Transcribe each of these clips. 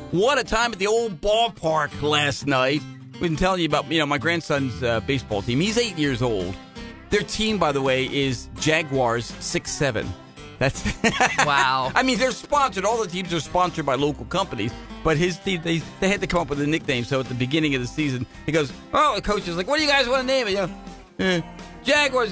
What a time at the old ballpark last night. We've been telling you about, my grandson's baseball team. He's 8 years old. Their team, by the way, is Jaguars 6'7". That's wow. I mean, they're sponsored. All the teams are sponsored by local companies. But his team, they had to come up with a nickname. So at the beginning of the season, he goes, the coach is like, what do you guys want to name it? Jaguars,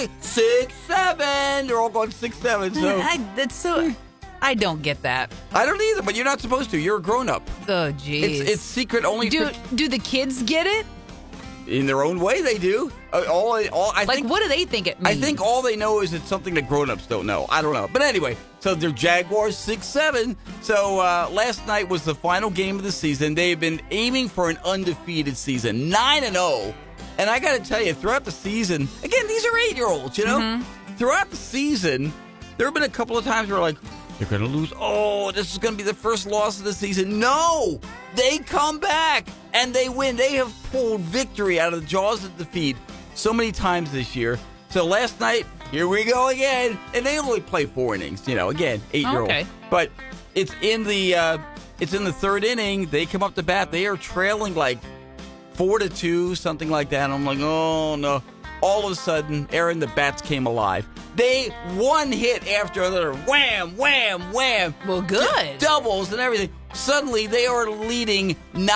6'7". They're all going 6'7". So I don't get that. I don't either, but you're not supposed to. You're a grown-up. Oh, geez. It's secret only. Do the kids get it? In their own way, they do. I think, what do they think it means? I think all they know is it's something that grown-ups don't know. I don't know. But anyway, so they're Jaguars 6'7". So last night was the final game of the season. They've been aiming for an undefeated season, 9-0. And I got to tell you, throughout the season, again, these are 8-year-olds, Mm-hmm. Throughout the season, there have been a couple of times where like, they're going to lose. Oh, this is going to be the first loss of the season. No! They come back, and they win. They have pulled victory out of the jaws of defeat so many times this year. So last night, here we go again. And they only play 4 innings, again, 8-year-old. Okay. But it's in the third inning. They come up to bat. They are trailing like 4-2, something like that. And I'm like, oh, no. All of a sudden, Aaron, the bats came alive. They one hit after another. Wham, wham, wham. Well, good. Doubles and everything. Suddenly, they are leading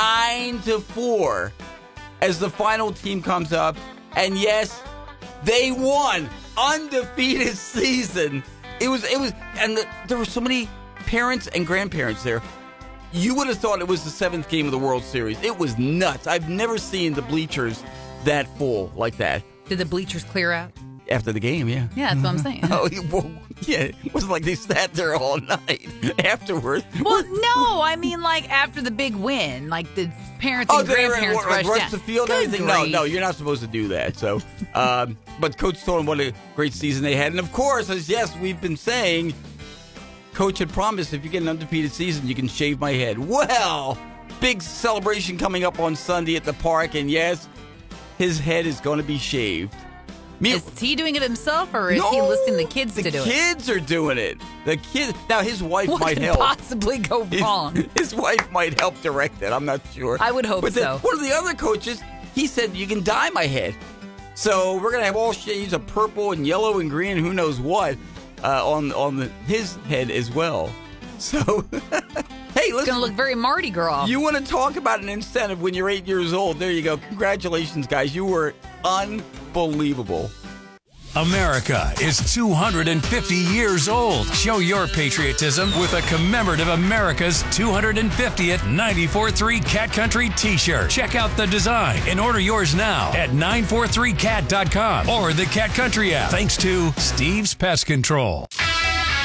9-4 as the final team comes up. And yes, they won. Undefeated season. It was, and there were so many parents and grandparents there. You would have thought it was the 7th game of the World Series. It was nuts. I've never seen the bleachers that full like that. Did the bleachers clear out? After the game, yeah. Yeah, that's what I'm saying. Oh, well, yeah. It wasn't like they sat there all night afterwards. Well, no, I mean like after the big win, like the parents and grandparents rushed down. The field and everything. No, you're not supposed to do that. So, but Coach told them what a great season they had, and of course, as yes, we've been saying, Coach had promised if you get an undefeated season, you can shave my head. Well, big celebration coming up on Sunday at the park, and yes, his head is going to be shaved. Is he doing it himself, or is he listing the kids to do it? The kids are doing it. The kids. Now, his wife might help. What could possibly go wrong? His wife might help direct it. I'm not sure. I would hope so. One of the other coaches, he said, you can dye my head. So we're going to have all shades of purple and yellow and green, who knows what, on his head as well. So, hey, listen. It's going to look very Mardi Gras. You want to talk about an incentive when you're 8 years old. There you go. Congratulations, guys. You were unbelievable. America is 250 years old. Show your patriotism with a commemorative America's 250th 94.3 Cat Country t-shirt. Check out the design and order yours now at 943cat.com or the Cat Country app. Thanks to Steve's Pest Control.